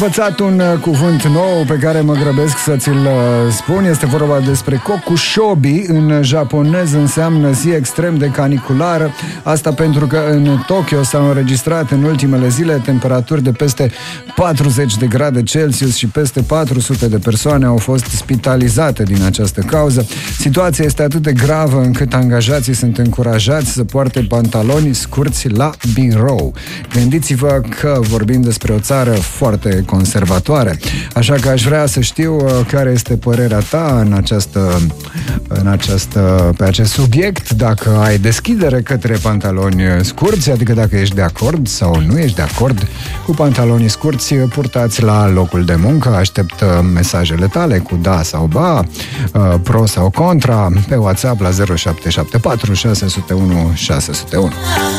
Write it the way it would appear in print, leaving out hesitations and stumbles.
Învățat un cuvânt nou pe care mă grăbesc să ți-l spun. Este vorba despre kokushobi. În japonez înseamnă zi extrem de caniculară. Asta pentru că în Tokyo s-au înregistrat în ultimele zile temperaturi de peste 40 de grade Celsius și peste 400 de persoane au fost spitalizate din această cauză. Situația este atât de gravă încât angajații sunt încurajați să poarte pantaloni scurți la birou. Gândiți-vă că vorbim despre o țară foarte conservatoare. Așa că aș vrea să știu care este părerea ta pe acest subiect, dacă ai deschidere către pantaloni scurți, adică dacă ești de acord sau nu ești de acord cu pantalonii scurți purtați la locul de muncă. Aștept mesajele tale cu da sau ba, pro sau contra, pe WhatsApp la 0774 601 601.